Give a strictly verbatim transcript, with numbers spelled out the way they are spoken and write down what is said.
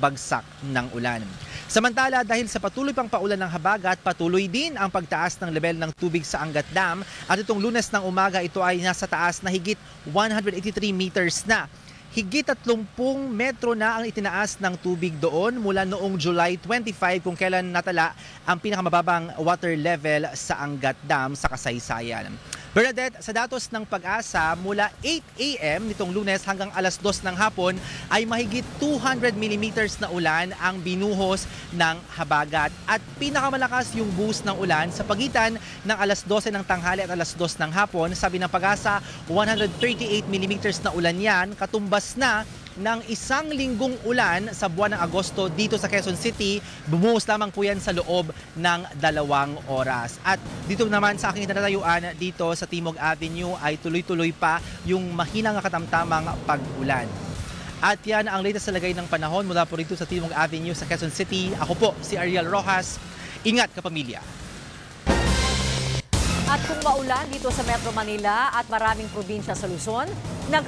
pagbagsak ng ulan. Samantala, dahil sa patuloy pang paulan ng habagat, patuloy din ang pagtaas ng level ng tubig sa Angat Dam at itong Lunes ng umaga ito ay nasa taas na higit one hundred eighty-three meters na. Higit tatlumpung metro na ang itinaas ng tubig doon mula noong July twenty-five kung kailan natala ang pinakamababang water level sa Angat Dam sa kasaysayan. Bernadette, sa datos ng Pag-asa, mula eight a m nitong Lunes hanggang alas dos ng hapon ay mahigit two hundred millimeters na ulan ang binuhos ng habagat at pinakamalakas yung buhos ng ulan sa pagitan ng alas dose ng tanghali at alas dos ng hapon. Sabi ng Pag-asa, one hundred thirty-eight millimeters na ulan yan, katumbas na ng isang linggong ulan sa buwan ng Agosto dito sa Quezon City. Bumuhos lamang po yan sa loob ng dalawang oras. At dito naman sa aking natatayuan dito sa Timog Avenue ay tuloy-tuloy pa yung mahinang katamtamang pag-ulan. At yan ang latest sa lagay ng panahon mula po rito sa Timog Avenue sa Quezon City. Ako po si Ariel Rojas. Ingat kapamilya. At kung maulan dito sa Metro Manila at maraming probinsya sa Luzon, nag